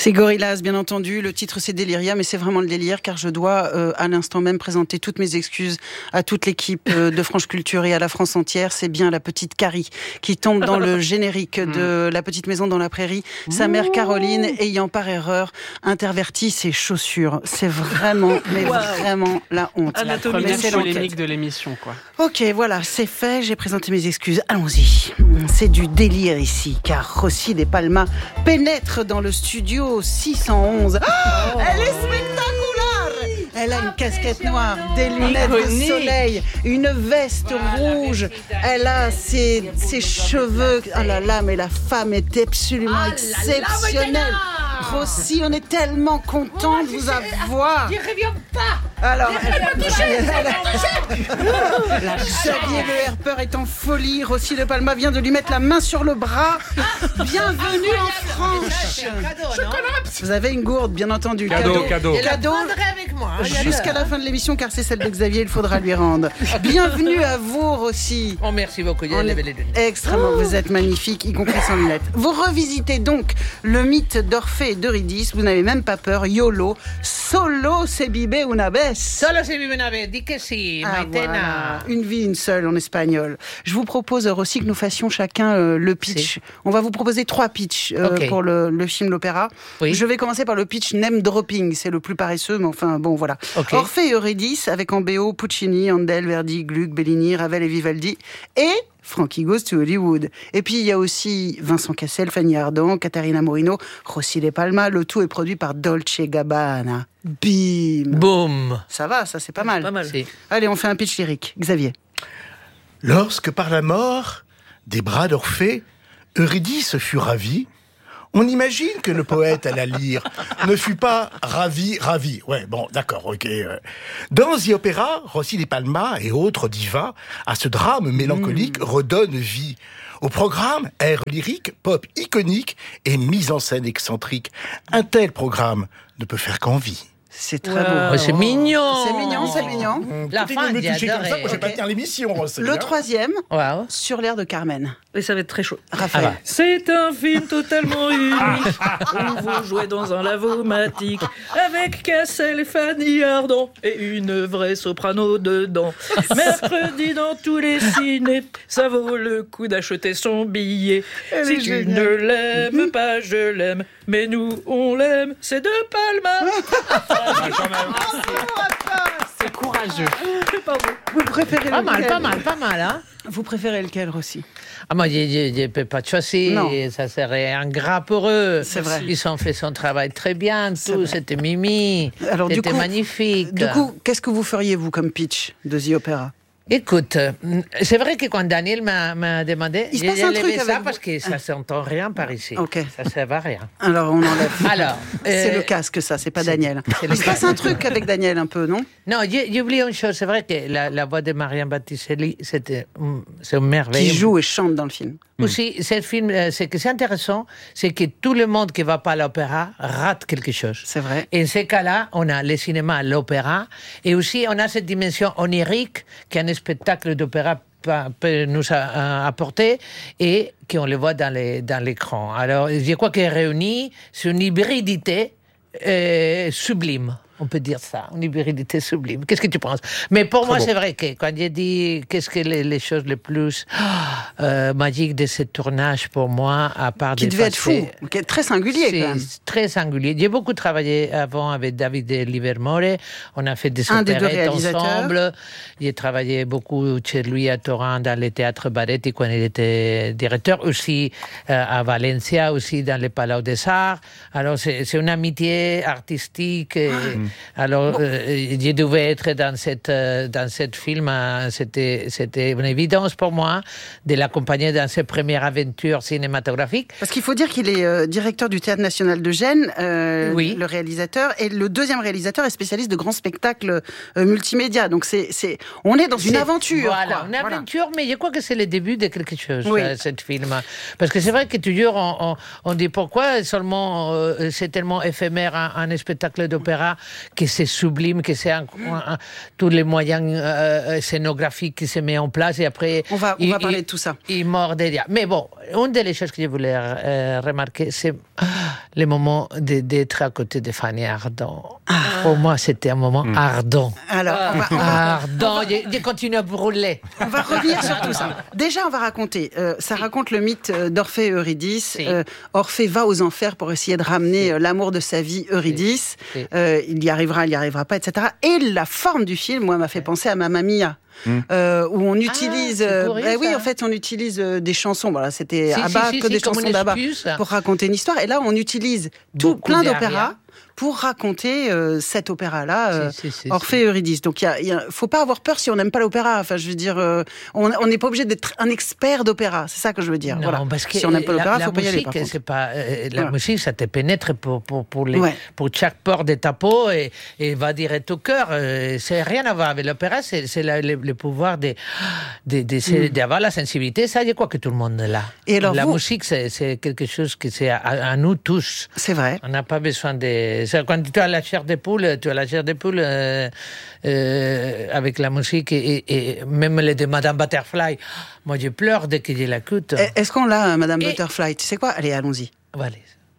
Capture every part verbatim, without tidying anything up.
C'est Gorillaz, bien entendu. Le titre, c'est Deliria, mais c'est vraiment le délire, car je dois, euh, à l'instant même, présenter toutes mes excuses à toute l'équipe euh, de France Culture et à la France entière. C'est bien la petite Carrie qui tombe dans le générique de La Petite Maison dans la Prairie. Sa mère Caroline, ayant par erreur interverti ses chaussures. C'est vraiment, mais wow. vraiment la honte. La première polémique de l'émission, quoi. Ok, voilà, c'est fait. J'ai présenté mes excuses. Allons-y. C'est du délire ici, car Rossi de Palma pénètre dans le studio six cent onze. Oh, elle est spectaculaire. Elle a une casquette noire, des lunettes de soleil, une veste rouge. Elle a ses, ses cheveux. Oh là là, mais la femme est absolument ah, exceptionnelle. Rossi, on est tellement content de vous avoir. Je reviens pas. Alors, Xavier Le Herpeur est en folie. Rossi de Palma vient de lui mettre la main sur le bras. Bienvenue en France. Vous avez une gourde, bien entendu. Cadeau, cadeau. Cadeau. Avec moi. Jusqu'à la fin de l'émission, car c'est celle de Xavier, il faudra lui rendre. Bienvenue à vous, Rossi. Oh, merci beaucoup. On est extrêmement, oh. Vous êtes magnifique, y compris sans lunettes. Vous revisitez donc le mythe d'Orphée et d'Eurydice. Vous n'avez même pas peur. YOLO. Solo se vive una vez. Solo se vive una vez. Dis que si. Ah, voilà. Une vie, une seule en espagnol. Je vous propose, Rossi, que nous fassions chacun euh, le pitch. Si. On va vous proposer trois pitchs euh, okay. pour le, le film, l'opéra. Oui. Je vais commencer par le pitch name dropping. C'est le plus paresseux, mais enfin, bon, voilà. Okay. Orphée et Eurydice, avec en B O Puccini, Handel, Verdi, Gluck, Bellini, Ravel et Vivaldi. Et Frankie Goes to Hollywood. Et puis, il y a aussi Vincent Cassel, Fanny Ardant, Caterina Morino, Rossi de Palma. Le tout est produit par Dolce Gabbana. Bim. Boum. Ça va, ça, c'est pas mal. Pas mal. Si. Allez, on fait un pitch lyrique. Xavier. Lorsque par la mort des bras d'Orphée, Eurydice fut ravie, on imagine que le poète à la lyre ne fut pas ravi, ravi. Ouais, bon, d'accord, ok. Dans The Opera, Rossi de Palma et autres divas, à ce drame mélancolique, mmh. redonnent vie. Au programme, air lyrique, pop iconique et mise en scène excentrique. Un tel programme ne peut faire qu'envie. C'est très wow. beau. Oh, c'est mignon. C'est mignon, c'est mignon. Mmh. La fin, j'ai adoré. Comme ça, moi, je vais pas tenir l'émission. Le bien. troisième, wow. sur l'air de Carmen. Et ça va être très chaud. Raphaël. Ah bah. C'est un film totalement unique où vous jouez dans un lavomatique avec Cassel et Fanny Ardant et une vraie soprano dedans. Mercredi dans tous les ciné, ça vaut le coup d'acheter son billet. Elle si tu géniale. ne l'aimes pas, je l'aime. Mais nous, on l'aime, c'est de Palma. Ah, quand même. C'est courageux. Pardon. Vous préférez pas lequel? mal, pas mal, pas mal, hein. Vous préférez lequel, Rossi? Ah, moi, je ne peux pas choisir. Ça serait ingrat pour eux. C'est vrai. Ils ont fait son travail très bien, tout. C'était Mimi. Alors, c'était coup, magnifique. Du coup, qu'est-ce que vous feriez, vous, comme pitch de The Opera? Écoute, c'est vrai que quand Daniel m'a, m'a demandé, il se passe un truc avec ça vous. Parce que ça s'entend rien par ici. Okay. Ça ne sert à rien. Alors, on enlève. Alors, c'est euh, le casque, ça, c'est pas c'est, Daniel. C'est il se passe un truc avec Daniel, un peu, non? Non, j'ai, j'ai oublié une chose. C'est vrai que la, la voix de Marianne Battistelli, c'était, c'est merveilleux. Qui joue et chante dans le film. Aussi, ce film, c'est que c'est intéressant, c'est que tout le monde qui ne va pas à l'opéra rate quelque chose. C'est vrai. Et en ce cas-là, on a le cinéma, l'opéra, et aussi on a cette dimension onirique qu'un spectacle d'opéra peut nous apporter et qu'on le voit dans, les, dans l'écran. Alors, je crois qu'il est réuni, c'est une hybridité euh, sublime. On peut dire ça, une hybridité sublime. Qu'est-ce que tu penses? Mais pour Très moi, bon. c'est vrai que quand j'ai dit qu'est-ce que les, les choses les plus euh, magiques de ce tournage pour moi, à part qui des devait être fou, qui est très singulier c'est quand même. Très singulier. J'ai beaucoup travaillé avant avec David Livermore. On a fait des Un opérettes ensemble. J'ai travaillé beaucoup chez lui à Turin dans le théâtre Baretti quand il était directeur, aussi euh, à Valencia, aussi dans le Palau des Arts. Alors c'est, c'est une amitié artistique. Et, alors, bon. euh, je devais être dans cette euh, dans cette film. Euh, c'était c'était une évidence pour moi de l'accompagner dans ses premières aventures cinématographiques. Parce qu'il faut dire qu'il est euh, directeur du Théâtre National de Gênes, euh, oui. le réalisateur, et le deuxième réalisateur est spécialiste de grands spectacles euh, multimédia. Donc c'est c'est on est dans une c'est, aventure. Voilà, quoi. une aventure, voilà. Mais je crois que c'est le début de quelque chose. Oui. Euh, cette film, parce que c'est vrai que toujours on, on, on dit pourquoi seulement euh, c'est tellement éphémère un, un spectacle d'opéra. Que c'est sublime, que c'est un, un, tous les moyens euh, scénographiques qui se mettent en place et après... On va, on il, va parler il, de tout ça. Il mord derrière. Mais bon, une des choses que je voulais euh, remarquer, c'est le moment de, d'être à côté de Fanny Ardant. Ah. Pour moi, c'était un moment mmh. ardent. Alors, on va, on va, ardent, je, je continue à brûler. On va revenir sur tout ça. Déjà, on va raconter. Euh, ça si. raconte le mythe d'Orphée et Eurydice. Si. Euh, Orphée va aux enfers pour essayer de ramener si. l'amour de sa vie, Eurydice. Si. Si. Euh, il y arrivera, il n'y arrivera pas, et cetera. Et la forme du film, moi, m'a fait penser à Mamma Mia. Mmh. Euh, où on utilise, ah, euh, curieux, euh, oui, en fait, on utilise euh, des chansons. Voilà, c'était si, Abba, si, si, que si, des chansons d'Abba pour raconter une histoire. Et là, on utilise tout Beaucoup plein d'opéras pour raconter euh, cet opéra-là, euh, si, si, si, Orphée et Eurydice. Donc, il ne faut pas avoir peur si on n'aime pas l'opéra. Enfin, je veux dire, euh, on n'est pas obligé d'être un expert d'opéra. C'est ça que je veux dire. Non, voilà. Parce que si on n'aime pas l'opéra, il ne faut pas y aller. Par c'est pas, euh, la voilà. musique, ça te pénètre pour, pour, pour, les, ouais. pour chaque pore de ta peau et, et va direct au cœur. Euh, c'est rien à voir avec l'opéra, c'est, c'est la, le, le pouvoir de, de, de, de, mm. d'avoir la sensibilité. Ça, je crois que tout le monde l'a. Et alors, la vous... musique, c'est, c'est quelque chose que c'est à, à nous tous. C'est vrai. On n'a pas besoin de... Quand tu as la chair de poule, tu as la chair de poule euh, euh, avec la musique et, et, et même les de Madame Butterfly. Moi, je pleure dès que je l'écoute. Est-ce qu'on l'a, Madame et... Butterfly? Tu sais quoi? Allez, allons-y. Allez.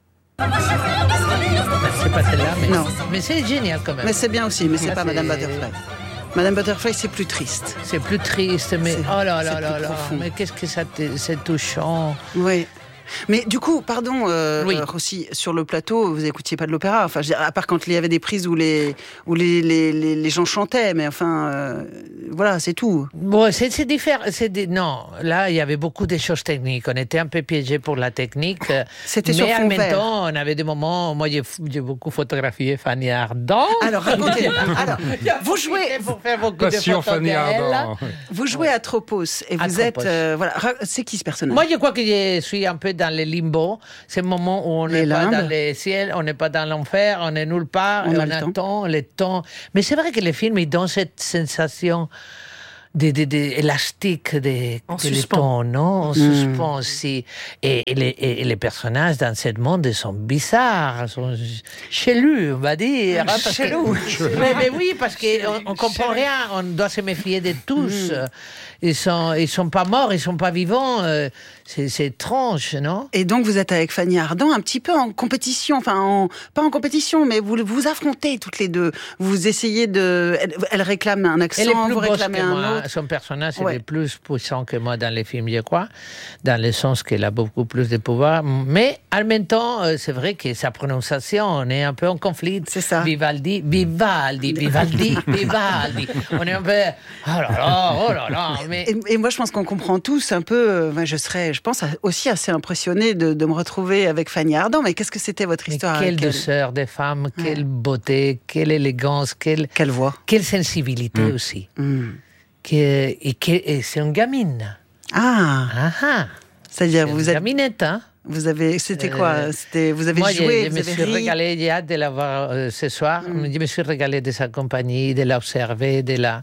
C'est pas celle-là, mais, non. mais c'est génial quand même. Mais c'est bien aussi, mais c'est mais pas c'est... Madame Butterfly. Madame Butterfly, c'est plus triste. C'est plus triste, mais c'est, oh là là là là. Mais qu'est-ce que ça t- c'est touchant. Oui. Mais du coup, pardon, euh, oui. Rossi, sur le plateau, vous n'écoutiez pas de l'opéra, enfin, à part quand il y avait des prises où les, où les, les, les, les gens chantaient, mais enfin, euh, voilà, c'est tout. Bon, c'est, c'est différent. C'est des... Non, là, il y avait beaucoup de choses techniques. On était un peu piégés pour la technique. C'était mais sur fond en même vert. temps, on avait des moments, moi, j'ai, j'ai beaucoup photographié Fanny Ardant. Alors, racontez. Alors, vous jouez... Pour faire beaucoup Passion de photos Fanny Ardant. Vous jouez à Tropos, et vous Atropos. êtes... Euh, voilà, c'est qui ce personnage? Moi, je crois que je suis un peu dans le limbo. C'est le moment où on n'est pas dans le ciel, on n'est pas dans l'enfer, on est nulle part, on, et on attend temps. le temps. Mais c'est vrai que les films, ils donnent cette sensation de, de, de élastique de, de le temps, non? En mmh. suspens aussi. Et, et, les, et les personnages dans ce monde sont bizarres, sont chelus, on va dire. Hein, chelous. Que, mais, mais oui, parce qu'on ne comprend rien, on doit se méfier de tous. Mmh. Ils sont, ils sont pas morts, ils sont pas vivants. Euh, c'est, c'est étrange, non? Et donc vous êtes avec Fanny Ardant un petit peu en compétition, enfin en, pas en compétition, mais vous vous affrontez toutes les deux. Vous essayez de, elle, elle réclame un accent, vous réclamez un moi. autre. Son personnage ouais. est plus puissant que moi dans les films, je crois, dans le sens qu'il a beaucoup plus de pouvoir. Mais en même temps, c'est vrai que sa prononciation, on est un peu en conflit. C'est ça. Vivaldi, Vivaldi, Vivaldi, Vivaldi. On est un peu, oh là là, oh là là. Mais... Et, et moi, je pense qu'on comprend tous un peu. Euh, je serais, je pense, aussi assez impressionnée de, de me retrouver avec Fanny Ardant. Mais qu'est-ce que c'était votre histoire? Mais quelle avec douceur des femmes, ouais. Quelle beauté, quelle élégance, quelle, quelle voix, quelle sensibilité mmh. aussi. Mmh. Que, et, que, et c'est une gamine. Ah. Ah, ah. C'est-à-dire c'est vous une êtes. Gaminette, hein. Vous avez, c'était quoi? euh, C'était, vous avez moi, joué, je, je vous me avez suis ri. régalé, j'ai hâte de la voir euh, ce soir. Mm. Je me suis régalé de sa compagnie, de l'observer, de la.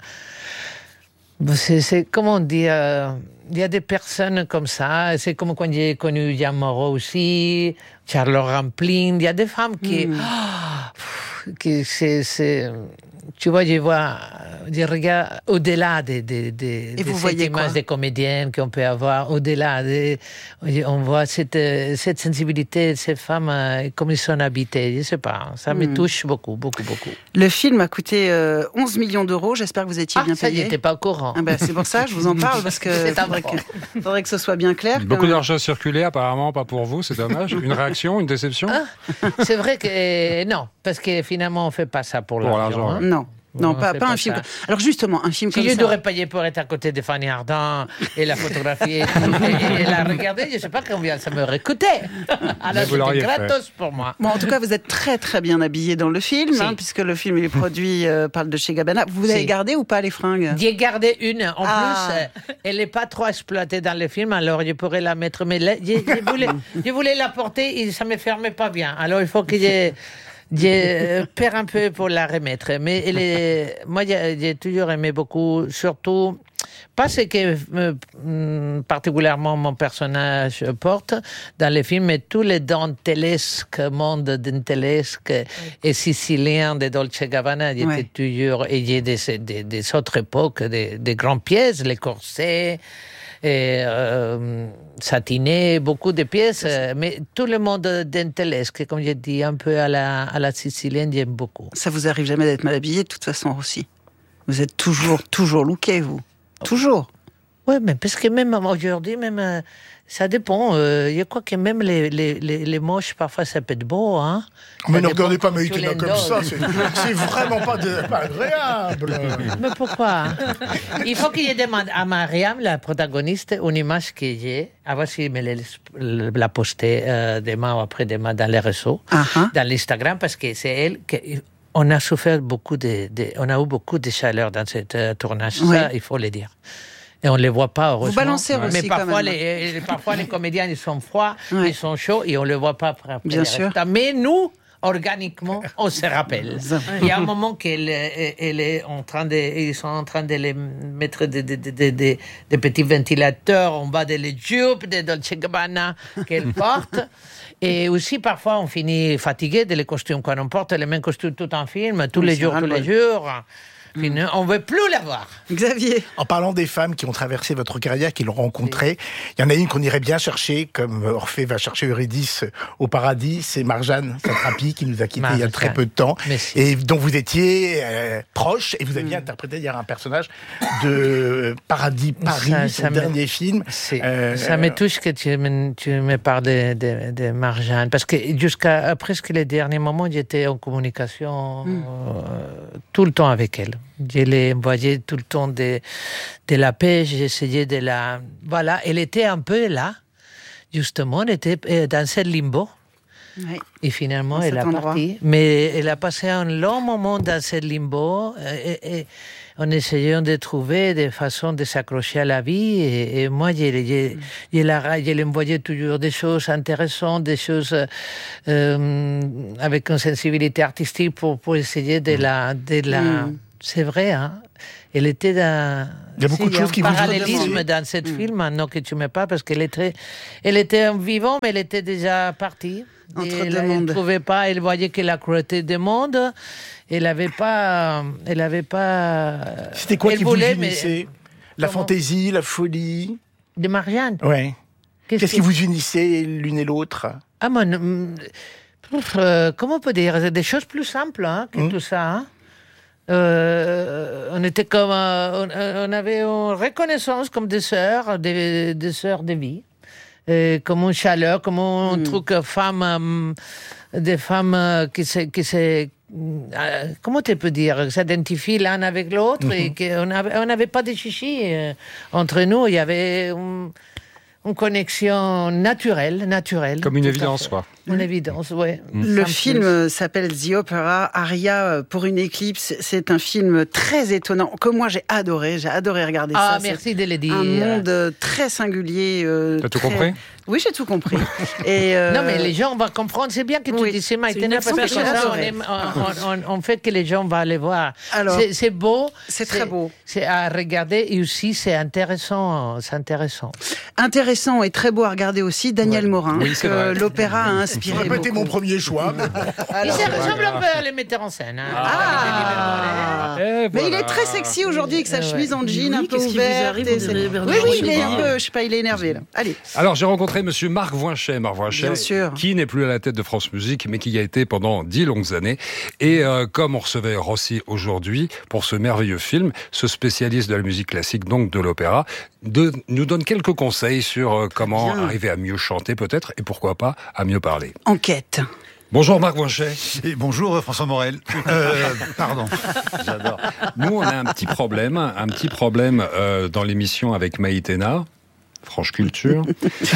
C'est, c'est comment dire, euh, il y a des personnes comme ça. C'est comme quand j'ai connu Jean Moreau aussi, Charlotte Rampling. Il y a des femmes qui, mm. oh, qui c'est, c'est, tu vois, je vois, je regarde au-delà de, de, de, de cette image des comédiennes qu'on peut avoir, au-delà, de, on voit cette, cette sensibilité de ces femmes, comme ils sont habitées. Je sais pas, ça me mm. touche beaucoup, beaucoup, beaucoup. Le film a coûté euh, onze millions d'euros. J'espère que vous étiez ah, bien ça, payé. Ah, j'étais pas au courant. Ah ben, c'est pour ça que je vous en parle, parce que c'est faudrait que, faudrait que ce soit bien clair. Beaucoup d'argent circulé, apparemment, pas pour vous, c'est dommage. Une réaction, une déception? Ah, c'est vrai que non, parce que finalement, on fait pas ça pour, pour l'argent. l'argent hein. Non. Non, pas, pas, pas un film. Ça. Alors justement, un film si comme ça. Si je devrais payer pour être à côté de Fanny Ardant et la photographier et, et, et la regarder, je ne sais pas combien ça m'aurait coûté. Alors c'était gratos pour moi. Bon, en tout cas, vous êtes très très bien habillé dans le film, si. hein, puisque le film est produit euh, par Dolce et Gabbana. Vous si. avez gardé ou pas les fringues? J'ai gardé une. En ah. plus, euh, elle n'est pas trop exploitée dans le film, alors je pourrais la mettre. Mais là, je, je, voulais, je voulais la porter et ça ne me fermait pas bien. Alors il faut que j'ai... Je perds un peu pour la remettre, mais elle est... moi j'ai, j'ai toujours aimé beaucoup, surtout pas ce que euh, particulièrement mon personnage porte dans les films, mais tous les dantelesques, monde dantelesque oui. et sicilien de Dolce et Gabbana, j'étais oui. toujours, et j'ai des, des, des autres époques, des, des grandes pièces, les corsets, et, euh, satiné, beaucoup de pièces, mais tout le monde dentellesque, comme j'ai dit, un peu à la, à la sicilienne, j'aime beaucoup. Ça vous arrive jamais d'être mal habillé, de toute façon, aussi? Vous êtes toujours, toujours looké, vous? Toujours? Oui, mais parce que même aujourd'hui, même, euh, ça dépend. Euh, je crois que même les, les, les, les moches, parfois, ça peut être beau. Hein. Mais ne regardez pas Maïtena comme ça, c'est, c'est vraiment pas, de, pas agréable. Mais pourquoi? Il faut que je demande à Mariam, la protagoniste, une image que j'ai. À voir si elle la poster euh, demain ou après-demain dans les réseaux, uh-huh. dans l'Instagram, parce que c'est elle que... On a souffert beaucoup de, de, on a eu beaucoup de chaleur dans ce euh, tournage, oui. Ça, il faut le dire. Et on ne les voit pas, heureusement. Vous balancez ouais. aussi, mais parfois, quand même. Les, parfois, les comédiens, ils sont froids, ouais. ils sont chauds, et on ne le voit pas après. après Bien sûr. Résultats. Mais nous, organiquement, on se rappelle. Il y a un moment qu'elle elle est en train de, ils sont en train de les mettre des, des, des, des, des petits ventilateurs en bas de les jupes de Dolce Gabbana qu'elle porte. Et aussi, parfois, on finit fatigué de les costumes. Quand on porte les mêmes costumes tout en film, tous oui, les jours, tous les jours. Mmh. On ne veut plus la voir. Xavier. En parlant des femmes qui ont traversé votre carrière, qui l'ont rencontrée, il y en a une qu'on irait bien chercher, comme Orphée va chercher Eurydice au paradis, c'est Marjane Satrapi, qui nous a quittés Marjane. Il y a très peu de temps, Merci. Et dont vous étiez euh, proche, et vous aviez mmh. interprété hier un personnage de Paradis Paris, ça, son ça dernier me, film. Euh, ça me touche que tu me, tu me parles de, de, de Marjane, parce que jusqu'à presque les derniers moments, j'étais en communication mmh. euh, tout le temps avec elle. Je l'ai envoyé tout le temps de, de la paix, j'ai essayé de la... Voilà, elle était un peu là, justement, elle était dans ce limbo. Oui. Et finalement, elle a parti. Mais elle a passé un long moment dans ce limbo, et, et, en essayant de trouver des façons de s'accrocher à la vie. Et, et moi, je, je, je, la, je lui envoyais toujours des choses intéressantes, des choses euh, avec une sensibilité artistique pour, pour essayer de la... De la mm. C'est vrai, hein. Elle était dans... Il y a beaucoup si, de choses qui vous... Il y a un parallélisme dans ce mmh. film, non que tu ne mets pas, parce qu'elle était, elle était vivante, mais elle était déjà partie. Entre elle ne trouvait pas, elle voyait que la cruauté du monde, elle n'avait pas... Elle avait pas... C'était quoi elle qui voulait, vous unissait mais... La Comment? Fantaisie, la folie de Marianne. Oui. Qu'est-ce, Qu'est-ce que... qui vous unissait l'une et l'autre? Ah, mon... euh, comment on peut dire? Des choses plus simples hein, que mmh. tout ça, hein. Euh, on était comme euh, on, on avait une reconnaissance comme des sœurs, des, des sœurs de vie, et comme une chaleur, comme un mm. truc femme, euh, des femmes qui se, qui se euh, comment tu peux dire, s'identifient l'un avec l'autre mm-hmm. et qu'on n'avait on n'avait pas de chichi euh, entre nous. Il y avait un, une connexion naturelle, naturelle. Comme une évidence, quoi. Une évidence, oui. Le film plus. s'appelle The Opera, Aria pour une éclipse. C'est un film très étonnant, que moi j'ai adoré. J'ai adoré regarder ah, ça. Ah, merci de le dire. Un monde très singulier. Euh, T'as très... tout compris? Oui, j'ai tout compris. Et euh... Non, mais les gens vont comprendre. C'est bien que tu oui. dis c'est Maïtena, parce que comme ça, on, aime, on, on, on fait que les gens vont aller voir. Alors, c'est, c'est beau. C'est, c'est très beau. C'est à regarder et aussi c'est intéressant. C'est intéressant. Intéressant et très beau à regarder aussi. Daniel ouais. Morin, oui, que vrai. l'opéra a inspiré. Ça n'a pas été mon premier choix. Mais... Alors, il ressemble un peu à les metteurs en scène. Hein. Ah, ah. Mais voilà. Il est très sexy aujourd'hui avec sa ouais. chemise en jean oui, un peu ouverte. Et c'est... Oui, oui, il est un peu, je sais pas, il est énervé là. Allez. Alors j'ai rencontré Monsieur Marc Voinchet, Marc Voinchet, qui n'est plus à la tête de France Musique, mais qui y a été pendant dix longues années. Et euh, comme on recevait Rossi aujourd'hui pour ce merveilleux film, ce spécialiste de la musique classique, donc de l'opéra, de, nous donne quelques conseils sur euh, comment Bien. arriver à mieux chanter peut-être, et pourquoi pas à mieux parler. Enquête. Bonjour Marc Voinchet. Et bonjour François Morel. Euh, pardon. J'adore. Nous, on a un petit problème, un petit problème euh, dans l'émission avec Maïtena. Franche culture.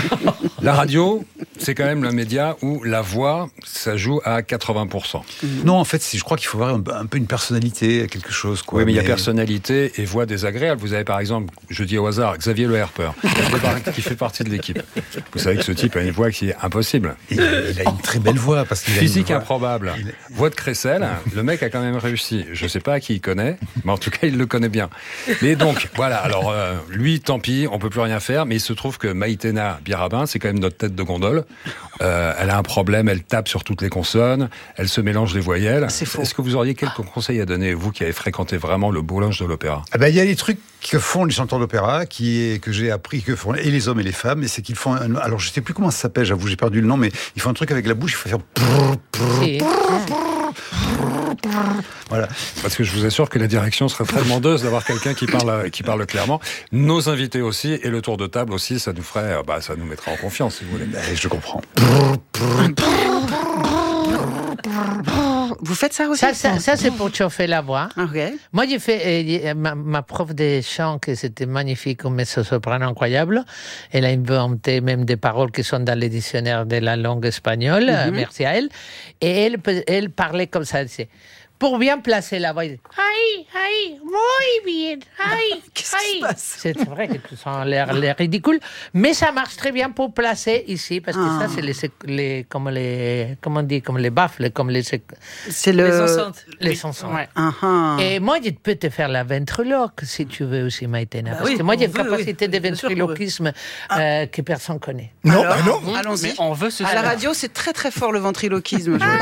La radio, c'est quand même le média où la voix, ça joue à quatre-vingts pour cent. Non, en fait, je crois qu'il faut avoir un, un peu une personnalité, quelque chose. Quoi. Oui, mais il mais... y a personnalité et voix désagréable. Vous avez par exemple, je dis au hasard, Xavier Le Herper, qui fait partie de l'équipe. Vous savez que ce type a une voix qui est impossible. Il, il a une très belle voix. Parce qu'il Physique a une voix... improbable. Il... Voix de crécelle, le mec a quand même réussi. Je ne sais pas à qui il connaît, mais en tout cas, il le connaît bien. Mais donc, voilà, alors euh, lui, tant pis, on ne peut plus rien faire, mais mais il se trouve que Maïtena Birabin, c'est quand même notre tête de gondole. Euh, elle a un problème, elle tape sur toutes les consonnes, elle se mélange les voyelles. C'est faux. Est-ce que vous auriez quelques conseils à donner, vous qui avez fréquenté vraiment le beau linge de l'opéra? Ah ben, il y a des trucs que font les chanteurs d'opéra, qui est, que j'ai appris que font et les hommes et les femmes, et c'est qu'ils font un, alors je sais plus comment ça s'appelle, j'avoue, j'ai perdu le nom, mais ils font un truc avec la bouche, il faut faire prrr, prrr, Si. prrr, prrr, prrr. Voilà. Parce que je vous assure que la direction serait très demandeuse d'avoir quelqu'un qui parle, qui parle clairement. Nos invités aussi, et le tour de table aussi, ça nous ferait, bah, ça nous mettrait en confiance, si vous voulez. Ben, je comprends. Vous faites ça aussi? Ça, ça, ça c'est pour chauffer la voix. Ok. Moi, j'ai fait euh, ma, ma prof de chant, que c'était magnifique, un mezzo-soprano incroyable. Elle a inventé même des paroles qui sont dans les dictionnaires de la langue espagnole. Mm-hmm. Merci à elle. Et elle, elle parlait comme ça. Elle disait, pour bien placer la voix, elle dit, aïe, aïe, muy bien, aïe, Qu'est-ce qui se passe? C'est vrai que ça a l'air, l'air ridicule, mais ça marche très bien pour placer ici, parce que Ah. ça, c'est les, les, comme les, comment on dit, comme les baffles, comme les, C'est le... Les enceintes. les Oui. chansons. Ouais. Uh-huh. Et moi, je peux te faire la ventriloque, si tu veux aussi, Maïtena. Bah parce oui, que moi, j'ai on une veut, capacité oui. de Bien sûr qu'on veut. ventriloquisme euh, que personne ne connaît. Non, Alors, bah non. Allons-y. Mais on veut ce À la soir. radio, c'est très très fort le ventriloquisme. Je veux pas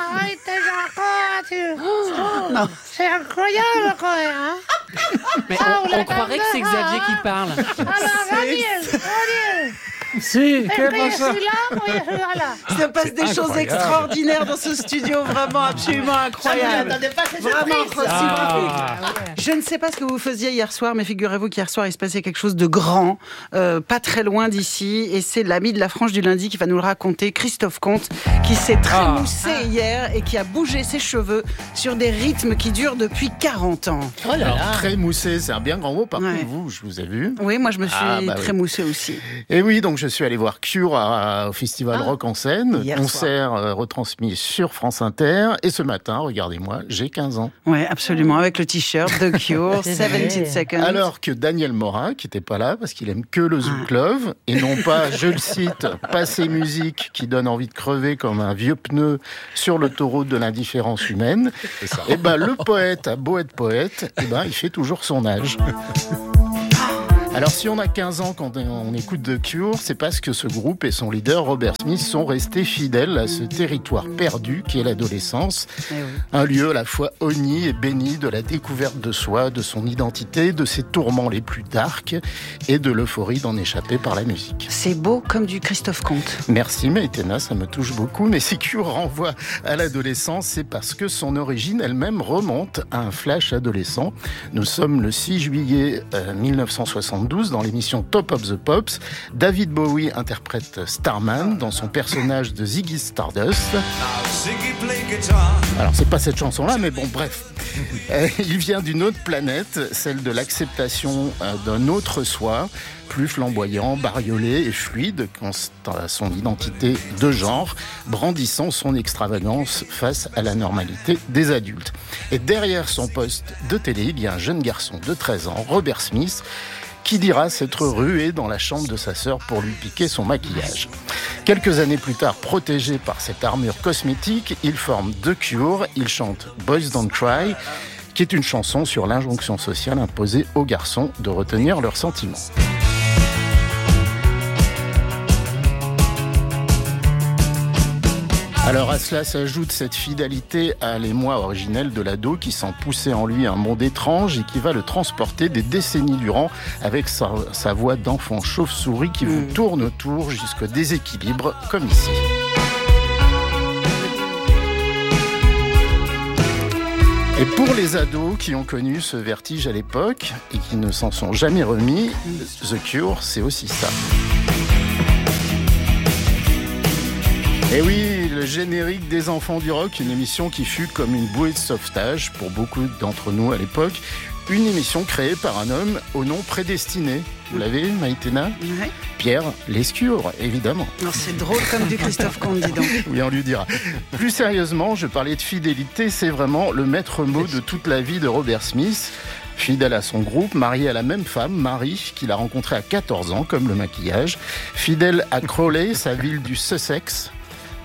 vous- Non. C'est incroyable, quand même. Hein. Mais Ah, on, on l'a on croirait que c'est quand même, Xavier hein. qui parle. Alors, Daniel, Daniel, Si, je suis là, moi, je suis là. Il se passe des choses extraordinaires dans ce studio, vraiment absolument incroyable. pas cette Vraiment, surprise. Ah. Je ne sais pas ce que vous faisiez hier soir, mais figurez-vous qu'hier soir, il se passait quelque chose de grand, euh, pas très loin d'ici, et c'est l'ami de la frange du lundi qui va nous le raconter, Christophe Comte, qui s'est trémoussé Ah. hier et qui a bougé ses cheveux sur des rythmes qui durent depuis quarante ans. Oh là Alors, là. très moussé, c'est un bien grand mot. Par Ouais. contre, vous, je vous ai vu. Oui, moi je me suis Ah, bah oui. trémoussée aussi. Et oui, donc je suis allé voir Cure à- au Festival Ah, Rock en Seine. hier Concert euh, retransmis sur France Inter. Et ce matin, regardez-moi, j'ai quinze ans. Oui, absolument, avec le t-shirt The Cure, C'est dix-sept vrai. seconds. Alors que Daniel Morin, qui n'était pas là parce qu'il aime que le Ah. Zouk Love, et non pas, je le cite, passer musique qui donne envie de crever comme un vieux pneu sur l'autoroute de l'indifférence humaine, et ben le poète a beau être poète, et ben il fait toujours son âge. Alors si on a quinze ans quand on écoute The Cure, c'est parce que ce groupe et son leader Robert Smith sont restés fidèles à ce territoire perdu qui est l'adolescence, Eh oui. un lieu à la fois honni et béni de la découverte de soi, de son identité, de ses tourments les plus darks et de l'euphorie d'en échapper par la musique. C'est beau comme du Christophe Comte. Merci Maïtena, ça me touche beaucoup, mais si Cure renvoie à l'adolescence, c'est parce que son origine elle-même remonte à un flash adolescent. Nous sommes le six juillet euh, mille neuf cent soixante-douze dans l'émission Top of the Pops. David Bowie interprète Starman dans son personnage de Ziggy Stardust. Alors c'est pas cette chanson-là, mais bon bref. Euh, Il vient d'une autre planète, celle de l'acceptation euh, d'un autre soi, plus flamboyant, bariolé et fluide quant à son identité de genre, brandissant son extravagance face à la normalité des adultes. Et derrière son poste de télé, il y a un jeune garçon de treize ans, Robert Smith, qui dira s'être rué dans la chambre de sa sœur pour lui piquer son maquillage. Quelques années plus tard, protégé par cette armure cosmétique, il forme The Cure, il chante Boys Don't Cry, qui est une chanson sur l'injonction sociale imposée aux garçons de retenir leurs sentiments. Alors à cela s'ajoute cette fidélité à l'émoi originel de l'ado qui sent pousser en lui un monde étrange et qui va le transporter des décennies durant avec sa, sa voix d'enfant chauve-souris qui vous tourne autour jusqu'au déséquilibre comme ici. Et pour les ados qui ont connu ce vertige à l'époque et qui ne s'en sont jamais remis, The Cure, c'est aussi ça. Et oui, le générique des Enfants du Rock, une émission qui fut comme une bouée de sauvetage pour beaucoup d'entre nous à l'époque. Une émission créée par un homme au nom prédestiné. Vous l'avez, Maïtena ? Ouais. Pierre Lescure, évidemment. Alors, c'est drôle comme du Christophe Comte, dis donc. Oui, on lui dira. Plus sérieusement, je parlais de fidélité, c'est vraiment le maître mot de toute la vie de Robert Smith. Fidèle à son groupe, marié à la même femme, Marie, qu'il a rencontrée à quatorze ans, comme le maquillage. Fidèle à Crawley, sa ville du Sussex.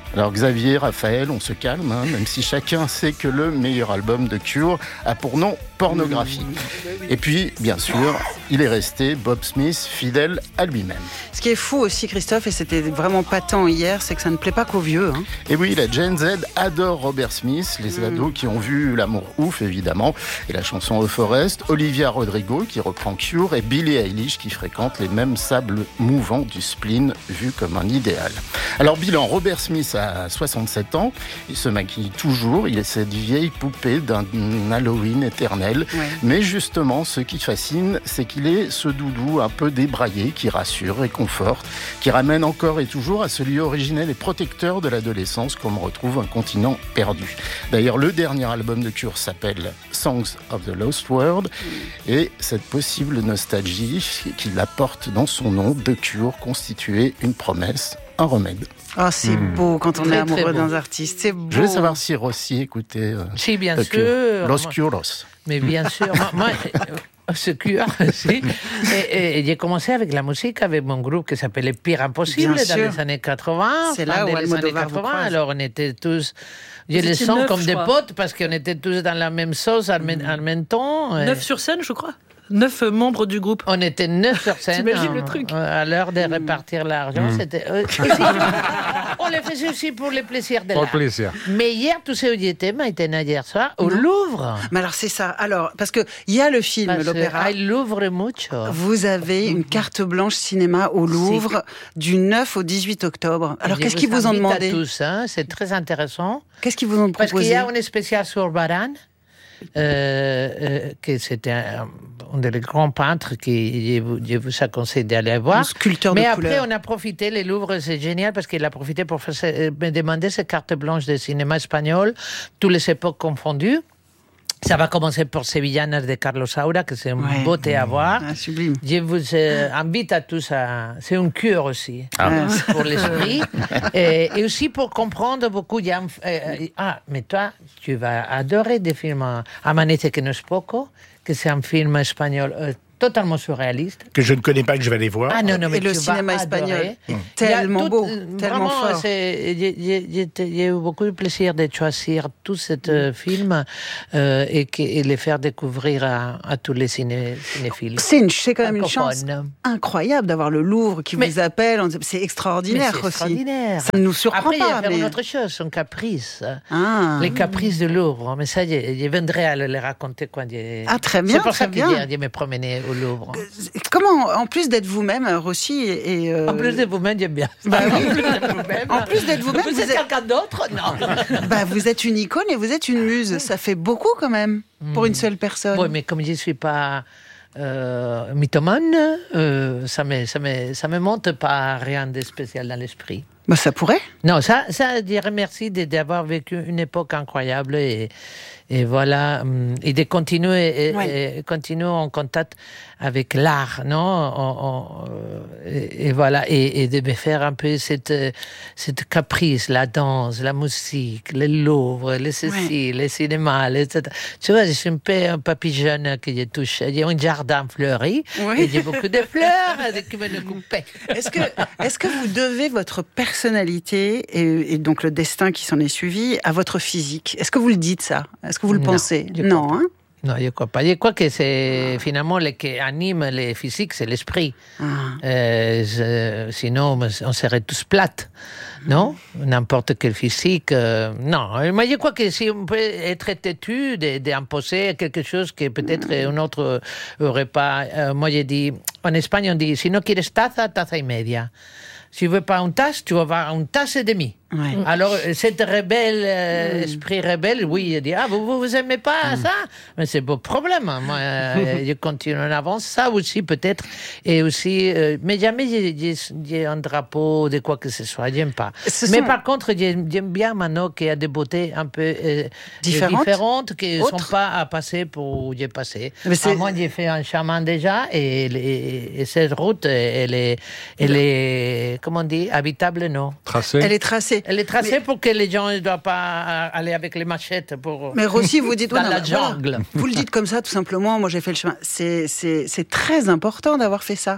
Alors Xavier, Raphaël, on se calme, hein, même si chacun sait que le meilleur album de Cure a pour nom Pornographie. Et puis, bien sûr, il est resté, Bob Smith, fidèle à lui-même. Ce qui est fou aussi, Christophe, et c'était vraiment patent hier, c'est que ça ne plaît pas qu'aux vieux. Hein. Et oui, la Gen Z adore Robert Smith, les ados qui ont vu L'amour ouf, évidemment, et la chanson The Forest, Olivia Rodrigo qui reprend Cure, et Billie Eilish qui fréquente les mêmes sables mouvants du spleen, vu comme un idéal. Alors bilan, Robert Smith a soixante-sept ans, il se maquille toujours, il est cette vieille poupée d'un Halloween éternel. Ouais. Mais justement, ce qui fascine, c'est qu'il est ce doudou un peu débraillé qui rassure, réconforte, qui ramène encore et toujours à celui originel et protecteur de l'adolescence qu'on retrouve un continent perdu. D'ailleurs, le dernier album de Cure s'appelle Songs of the Lost World et cette possible nostalgie qu'il apporte dans son nom de Cure constituait une promesse, un remède. Oh, c'est mmh. beau quand on très, est amoureux d'un artiste, c'est beau. Je veux savoir si Rossi écoutait euh, si, bien sûr. Los Curos. Mais bien sûr, moi, moi ce Cure, si. Et, et j'ai commencé avec la musique, avec mon groupe qui s'appelait Pire Impossible bien dans sûr. Les années quatre-vingts. C'est là où les années quatre-vingts. Alors on était tous... Je les sens comme des potes parce qu'on était tous dans la même sauce en même, en même temps. Neuf sur scène, je crois. Neuf membres du groupe. On était neuf sur scène. T'imagines le truc. À l'heure de répartir l'argent, mmh. c'était. Euh, on le faisait aussi pour le plaisir de l'art. Pour le plaisir. Mais hier, tu sais où j'étais, maintenant hier soir, au non. Louvre. Mais alors c'est ça. Alors parce que il y a le film, parce l'opéra. Il Louvre mucho. Vous avez une carte blanche cinéma au Louvre si. Du neuf au dix-huit octobre. Alors qu'est-ce qu'ils vous ont demandé? À tous, hein, c'est très intéressant. Qu'est-ce qu'ils vous ont proposé? Parce qu'il y a une spéciale sur Varane. Euh, euh, que c'était un, un des grands peintres qui je vous, je vous conseille d'aller voir. Un sculpteur mais de après couleur. On a profité, les Louvres c'est génial parce qu'il a profité pour faire, me demander ses cartes blanches de cinéma espagnol, toutes les époques confondues. Ça va commencer pour Sevillanas de Carlos Saura, que c'est une ouais. beauté à voir. Ah, sublime. Je vous euh, invite à tous à... C'est une cure aussi, ah. euh, pour l'esprit. et, et aussi pour comprendre beaucoup. Il y a un... euh, ah, mais toi, tu vas adorer des films Amanece que no es poco, que c'est un film espagnol euh, totalement surréaliste. Que je ne connais pas, que je vais aller voir. Ah non, non, mais et le cinéma espagnol est mmh. tellement tout, beau, tellement fort. J'ai eu beaucoup de plaisir de choisir tout ce mmh. film euh, et, que, et les faire découvrir à, à tous les ciné, cinéphiles. C'est, c'est quand même une chance incroyable d'avoir le Louvre qui mais, vous appelle. C'est extraordinaire mais c'est aussi. Extraordinaire. Ça ne nous surprend Après, pas. Après, il y a mais... une autre chose, son caprice. Ah. Les caprices de Louvre. Mais ça, je, je viendrai à les raconter quand je... Ah, très bien, c'est pour très ça bien. que je me promenais au Louvre. Comment, en plus d'être vous-même, Rossi et... Euh... En plus de vous-même, j'aime bien. Bah, oui. En plus d'être vous-même, vous, vous êtes êtes quelqu'un d'autre, non. Bah, vous êtes une icône et vous êtes une muse. Ça fait beaucoup quand même pour mmh. une seule personne. Oui, mais comme je ne suis pas euh, mythomane, euh, ça ne me, ça me, ça me monte pas rien de spécial dans l'esprit. Bah, ça pourrait. Non, ça, ça, je dirais merci d'avoir vécu une époque incroyable et, et voilà, et de continuer, et, ouais. et continuer en contact avec l'art, non? On, on, et, et voilà, et, et de me faire un peu cette, cette caprice, la danse, la musique, le Louvre, le ceci, ouais. le cinéma, et cetera. Tu vois, je suis un peu un papy jeune que je touche. J'ai un jardin fleuri, oui. et j'ai beaucoup de fleurs qui me le coupaient. Est-ce que, est-ce que vous devez votre personnalité et, et donc le destin qui s'en est suivi à votre physique? Est-ce que vous le dites ça? Est-ce que vous le non, pensez? Non, hein? Non, je ne crois pas. Je crois que c'est finalement ce qui anime les physiques, c'est l'esprit. Ah. Euh, je, sinon, on serait tous plates, non? N'importe quel physique. Euh, non, mais je crois que si on peut être têtu, d'imposer quelque chose que peut-être un autre n'aurait pas. Euh, moi, j'ai dit, en Espagne, on dit, si no quieres taza, taza y media. Si tu ne veux pas une tasse, tu vas avoir une tasse et demie. Ouais. Alors, cet rebelle, euh, esprit rebelle, oui, il dit, ah, vous vous, vous aimez pas mm. ça? Mais c'est beau problème. Moi, euh, je continue en avance. Ça aussi, peut-être. Et aussi, euh, mais jamais j'ai un drapeau de quoi que ce soit. J'aime pas. Ce mais sont... par contre, j'aime bien maintenant qu'il y a des beautés un peu euh, différentes, différentes qui ne sont pas à passer pour où j'ai passé. À moi, j'ai fait un chemin déjà et, et, et cette route, elle est, elle est, comment on dit, habitable, non? Tracée. Elle est tracée. Elle est tracée mais... pour que les gens ne doivent pas aller avec les machettes pour. Mais Rossi, vous dites dans oh, la non, jungle. Voilà. Vous le dites comme ça, tout simplement. Moi, j'ai fait le chemin. C'est, c'est, c'est très important d'avoir fait ça.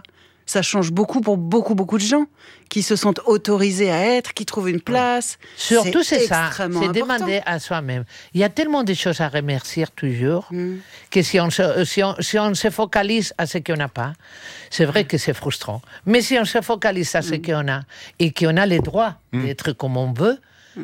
ça change beaucoup pour beaucoup, beaucoup de gens qui se sentent autorisés à être, qui trouvent une place. Surtout, c'est, c'est ça, c'est important. demander à soi-même. Il y a tellement de choses à remercier toujours, mm. que si on, se, si, on, si on se focalise à ce qu'on n'a pas, c'est vrai mm. que c'est frustrant. Mais si on se focalise à ce mm. qu'on a, et qu'on a les droits mm. d'être comme on veut,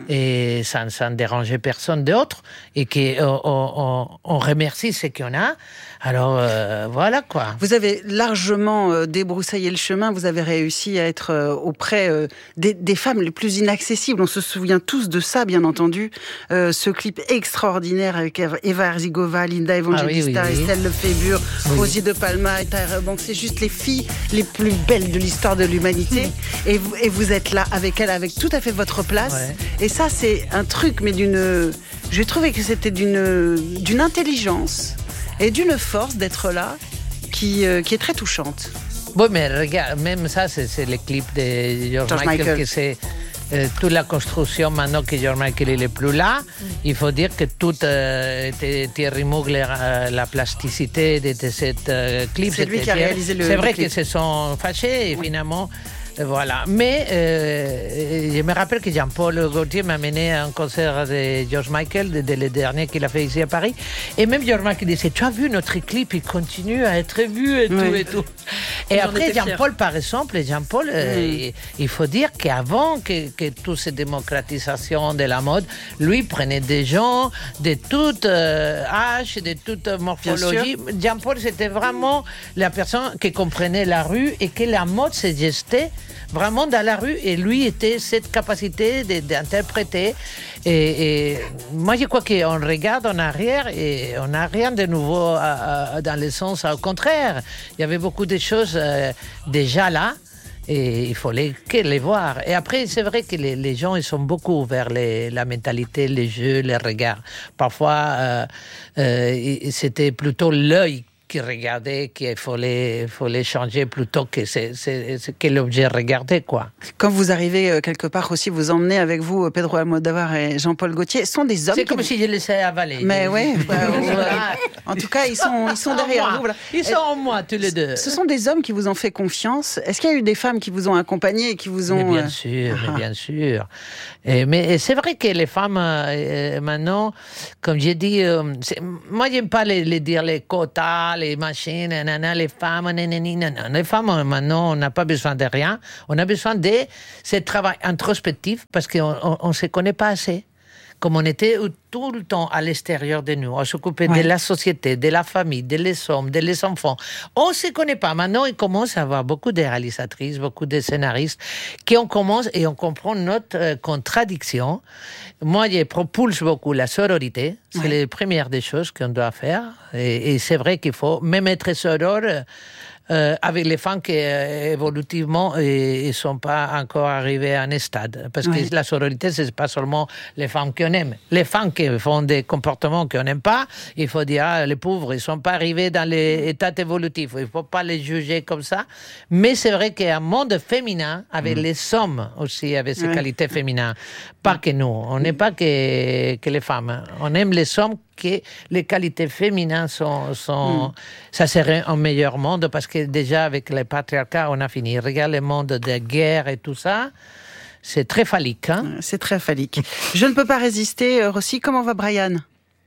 et sans, sans déranger personne d'autre, et qu'on on, on remercie ce qu'on a, alors euh, voilà quoi. Vous avez largement euh, débroussaillé le chemin, vous avez réussi à être euh, auprès euh, des, des femmes les plus inaccessibles, on se souvient tous de ça bien entendu, euh, ce clip extraordinaire avec Eva Herzigova, Linda Evangelista, ah oui, oui, oui. Estelle Lefébure, oui. Rosie de Palma et Tyra Banks, c'est juste les filles les plus belles de l'histoire de l'humanité, mmh. et, vous, et vous êtes là avec elles, avec tout à fait votre place, ouais. Et ça, c'est un truc, mais d'une... J'ai trouvé que c'était d'une, d'une intelligence et d'une force d'être là qui, euh, qui est très touchante. Oui, mais regarde, même ça, c'est, c'est le clip de George, George Michael, Michael, que c'est euh, toute la construction maintenant que George Michael il n'est plus là. Mm. Il faut dire que tout euh, Thierry Mugler, euh, la plasticité de, de cette euh, clip. C'est lui qui a réalisé le C'est vrai le clip. Qu'ils se sont fâchés et oui. Finalement... Voilà. Mais euh, je me rappelle que Jean-Paul Gaultier m'a mené à un concert de George Michael, de, de le dernier qu'il a fait ici à Paris. Et même George Michael disait, tu as vu notre clip, il continue à être vu et tout oui. et tout. Et J'en après, Jean-Paul, fier. Par exemple, Jean-Paul, euh, mm. il, il faut dire qu'avant que, que toute cette démocratisation de la mode, lui prenait des gens de tout euh, âge, de toute morphologie. Jean-Paul, c'était vraiment la personne qui comprenait la rue et que la mode se gestait vraiment dans la rue, et lui était cette capacité de, d'interpréter. Et, et moi, je crois qu'on regarde en arrière et on n'a rien de nouveau à, à, dans le sens au contraire. Il y avait beaucoup de choses euh, déjà là. Et il fallait que les voir. Et après, c'est vrai que les, les gens ils sont beaucoup vers les, la mentalité, les jeux, les regards. Parfois, euh, euh, c'était plutôt l'œil qui regardait, qu'il fallait, fallait changer plutôt que, c'est, c'est, c'est, que l'objet regardé, quoi. Quand vous arrivez quelque part aussi, vous emmenez avec vous Pedro Almodovar et Jean-Paul Gaultier. Ce sont des hommes. C'est comme vous... si je les laissais avaler. Mais oui. Bah, en tout cas, ils sont, ils sont derrière vous. Voilà. Ils sont en moi, tous les deux. Ce sont des hommes qui vous ont fait confiance. Est-ce qu'il y a eu des femmes qui vous ont accompagné et qui vous ont... Mais bien sûr, ah. mais bien sûr. Et, mais c'est vrai que les femmes, euh, maintenant, comme j'ai dit, euh, moi, j'aime pas les, les dire les quotas, les machines, nanana, les femmes, nanani, nanana. Les femmes, maintenant, on n'a pas besoin de rien. On a besoin de ce travail introspectif parce qu'on ne se connaît pas assez. Comme on était tout le temps à l'extérieur de nous, on s'occupait ouais. de la société, de la famille, de les hommes, de les enfants. On ne se connaît pas. Maintenant, il commence à y avoir beaucoup de réalisatrices, beaucoup de scénaristes qui on commence et on comprend notre euh, contradiction. Moi, je propulse beaucoup la sororité. C'est ouais. la première des choses qu'on doit faire. Et, et c'est vrai qu'il faut même être soror. Euh, avec les femmes qui euh, évolutivement ne sont pas encore arrivées à un stade. Parce oui. que la sororité, ce n'est pas seulement les femmes qu'on aime. Les femmes qui font des comportements qu'on n'aime pas, il faut dire, ah, les pauvres, ils ne sont pas arrivés dans l'état évolutif. Il ne faut pas les juger comme ça. Mais c'est vrai qu'il y a un monde féminin, avec mmh. les hommes aussi, avec ces oui. qualités féminines. Pas que nous. On n'est pas que, que les femmes. On aime les hommes que les qualités féminines sont... sont mm. Ça serait un meilleur monde parce que déjà avec le patriarcat, on a fini. Regarde le monde de guerre et tout ça. C'est très phallique. Hein? C'est très phallique. Je ne peux pas résister. Rossi, comment va Brian ?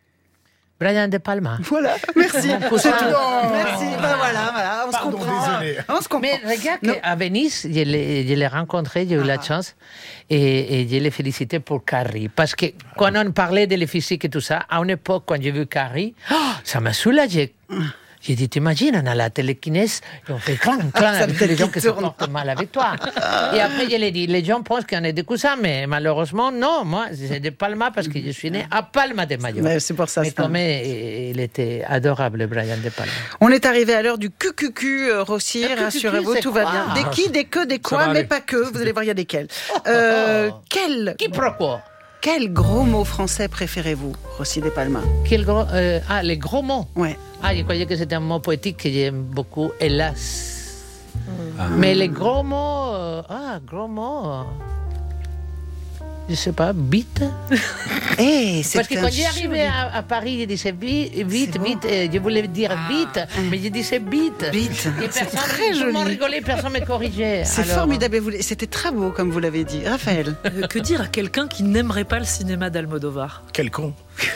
Brian De Palma. Voilà, merci. C'est tout. Merci. Ben voilà, voilà, on Pardon, se comprend. Désolé. On se comprend. Mais regarde qu'à Venise, je l'ai, je l'ai rencontré, j'ai eu ah. la chance, et, et je l'ai félicité pour Carrie. Parce que quand on parlait de la physique et tout ça, à une époque, quand j'ai vu Carrie, oh, ça m'a soulagé. J'ai dit, t'imagines, on a la télékinèse, et on fait clan, clan avec les gens qui se portent mal avec toi. Et après, je l'ai dit, les gens pensent qu'on est des cousins, mais malheureusement, non, moi, c'est de Palma parce que je suis né à Palma de Mallorca. Mais c'est pour ça. Mais comme il était adorable, Brian De Palma. On est arrivé à l'heure du Q Q Q, Rossi, rassurez-vous, tout va bien. Des qui, des que, des quoi, mais pas que, vous allez voir, il y a desquels. Euh, quel... Qui pro quoi? Quel gros mot français préférez-vous, Rossi De Palma? Quel gros, euh, ah, les gros mots. Ouais. Ah, je croyais que c'était un mot poétique que j'aime beaucoup, hélas. Ah. Mais les gros mots, euh, ah, gros mots. je sais pas, bite. Hey, Parce que quand j'arrivais à, à Paris, je disais vite, vite, vite. Euh, je voulais dire ah. bite, mais je disais bite. Bite. Et c'est personne, très tout joli. le monde rigolait, personne ne me corrigeait. C'est alors... formidable. C'était très beau, comme vous l'avez dit. Raphaël. Euh, que dire à quelqu'un qui n'aimerait pas le cinéma d'Almodovar? Quel con.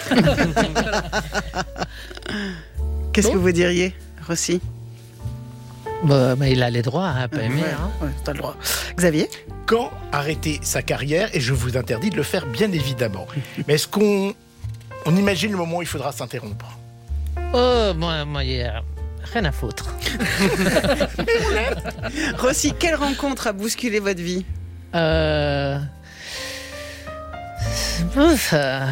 Qu'est-ce bon. que vous diriez, Rossi? Bah, mais il a les droits à pas aimer. Ouais, hein. ouais, t'as le droit. Xavier? Quand arrêter sa carrière, et je vous interdis de le faire bien évidemment, mais est-ce qu'on on imagine le moment où il faudra s'interrompre? Oh, moi, moi, hier, rien à foutre. Rossi, quelle rencontre a bousculé votre vie? Euh... Ouf, euh...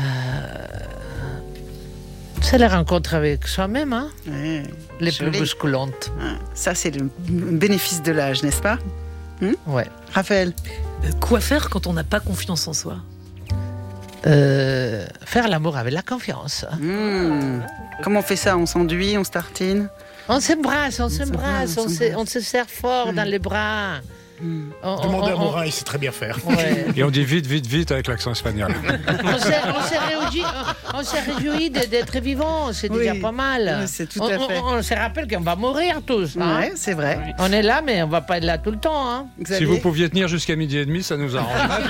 C'est la rencontre avec soi-même, hein, ouais, les joli. plus bousculantes. Ah, ça, c'est le bénéfice de l'âge, n'est-ce pas? Hum Ouais. Raphaël? euh, Quoi faire quand on n'a pas confiance en soi? euh, Faire l'amour avec la confiance. Mmh. Comment on fait ça? On s'enduit, on se tartine? On s'embrasse, on s'embrasse, on, se, on se serre fort mmh. dans les bras. Mmh. On, Demandez on, à Morin, il sait très bien faire. Ouais. Et on dit vite, vite, vite avec l'accent espagnol. On s'est, on s'est réjoui, on, on s'est réjoui d'être vivants, c'est oui. déjà pas mal. Oui, c'est tout on, à fait. On, on se rappelle qu'on va mourir tous. Hein. Ouais, c'est vrai. On est là, mais on va pas être là tout le temps. Hein. Si vous pouviez tenir jusqu'à midi et demi, ça nous arrangerait.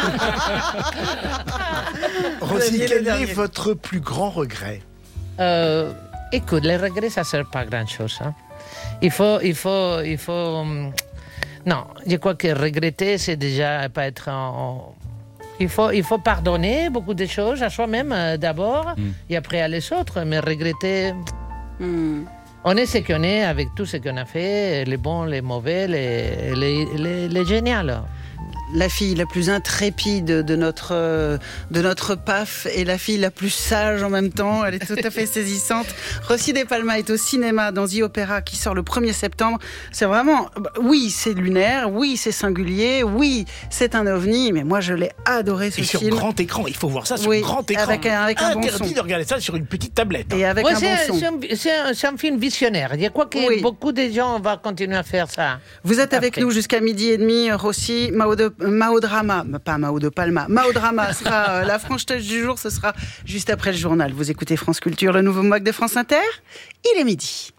Rossi, quel est votre plus grand regret? euh, Écoute, les regrets, ça sert pas à grand chose. Hein. Il faut, il faut, il faut. Non, je crois que regretter, c'est déjà pas être en... Il faut, il faut pardonner beaucoup de choses à soi-même euh, d'abord, mm. et après à les autres, mais regretter... Mm. On est ce qu'on est avec tout ce qu'on a fait, les bons, les mauvais, les, les, les, les géniaux. La fille la plus intrépide de notre, de notre P A F et la fille la plus sage en même temps. Elle est tout à fait saisissante. Rossi de Palma est au cinéma dans The Opera qui sort le premier septembre. C'est vraiment... Oui, c'est lunaire. Oui, c'est singulier. Oui, c'est un ovni. Mais moi, je l'ai adoré, ce et film. Et sur grand écran. Il faut voir ça sur oui, grand écran. Avec un, avec un bon son. Interdit de regarder ça sur une petite tablette. Et avec ouais, un c'est, bon son. C'est un, c'est, un, c'est un film visionnaire. Je crois que oui. beaucoup de gens vont continuer à faire ça. Vous êtes avec après. nous jusqu'à midi et demi. Rossi, Mao de... Mao Drama, pas Mao de Palma, Mao Drama sera euh, la franchise du jour, ce sera juste après le journal. Vous écoutez France Culture, le nouveau M O C de France Inter, il est midi.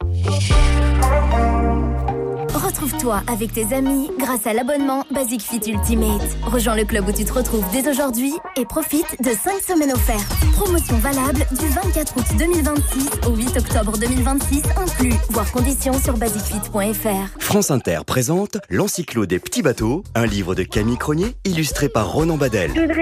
Retrouve-toi avec tes amis grâce à l'abonnement Basic Fit Ultimate. Rejoins le club où tu te retrouves dès aujourd'hui et profite de cinq semaines offertes. Promotion valable du vingt-quatre août deux mille vingt-six au huit octobre deux mille vingt-six inclus. Voir conditions sur basic fit point f r. France Inter présente l'Encyclo des petits bateaux, un livre de Camille Cronier illustré par Ronan Badel.